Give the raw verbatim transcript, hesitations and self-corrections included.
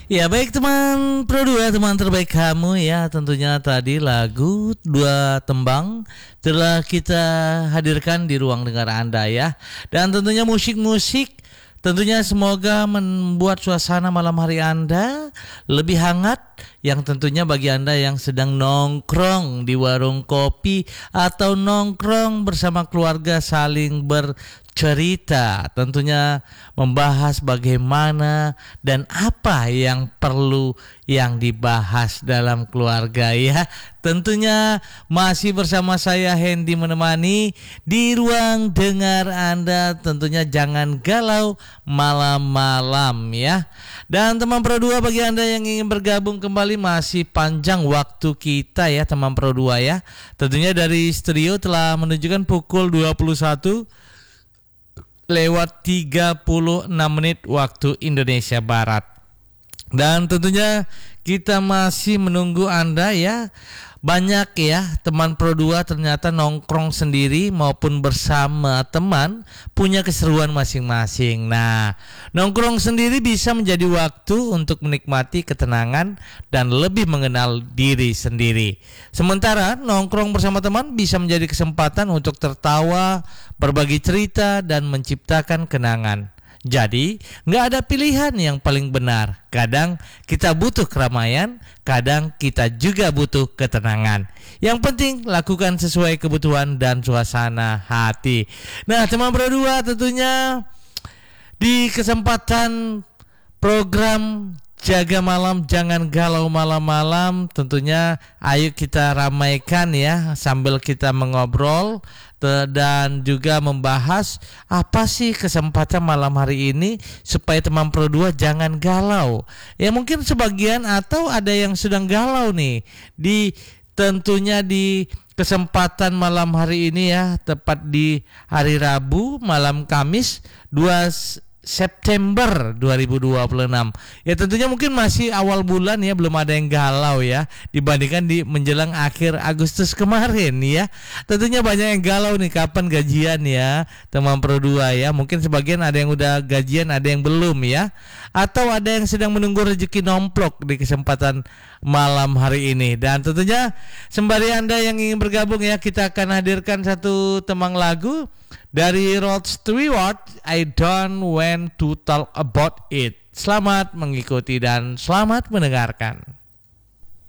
Ya baik teman Pro dua, teman terbaik kamu ya. Tentunya tadi lagu Dua Tembang telah kita hadirkan di ruang dengar Anda ya. Dan tentunya musik-musik tentunya semoga membuat suasana malam hari Anda lebih hangat. Yang tentunya bagi Anda yang sedang nongkrong di warung kopi atau nongkrong bersama keluarga saling bercerita, tentunya membahas bagaimana dan apa yang perlu yang dibahas dalam keluarga ya. Tentunya masih bersama saya Hendy menemani di ruang dengar Anda. Tentunya jangan galau malam-malam ya. Dan teman Pro dua, bagi Anda yang ingin bergabung kembali, masih panjang waktu kita ya teman Pro dua ya. Tentunya dari studio telah menunjukkan pukul dua puluh satu lewat tiga puluh enam menit waktu Indonesia Barat. Dan tentunya kita masih menunggu Anda ya. Banyak ya teman Pro dua ternyata nongkrong sendiri maupun bersama teman punya keseruan masing-masing. Nah, nongkrong sendiri bisa menjadi waktu untuk menikmati ketenangan dan lebih mengenal diri sendiri. Sementara nongkrong bersama teman bisa menjadi kesempatan untuk tertawa, berbagi cerita dan menciptakan kenangan. Jadi nggak ada pilihan yang paling benar. Kadang kita butuh keramaian, kadang kita juga butuh ketenangan. Yang penting lakukan sesuai kebutuhan dan suasana hati. Nah teman Pro dua, tentunya di kesempatan program Jaga Malam Jangan Galau Malam-Malam, tentunya ayo kita ramaikan ya sambil kita mengobrol dan juga membahas apa sih kesempatan malam hari ini supaya teman Pro dua jangan galau. Ya mungkin sebagian atau ada yang sedang galau nih di tentunya di kesempatan malam hari ini ya, tepat di hari Rabu malam Kamis dua September dua ribu dua puluh enam. Ya tentunya mungkin masih awal bulan ya, belum ada yang galau ya dibandingkan di menjelang akhir Agustus kemarin ya. Tentunya banyak yang galau nih kapan gajian ya teman Pro dua ya. Mungkin sebagian ada yang udah gajian, ada yang belum ya. Atau ada yang sedang menunggu rezeki nomplok di kesempatan malam hari ini. Dan tentunya sembari Anda yang ingin bergabung ya, kita akan hadirkan satu temang lagu dari Rod Stewart, I Don't Want to Talk About It. Selamat mengikuti dan selamat mendengarkan.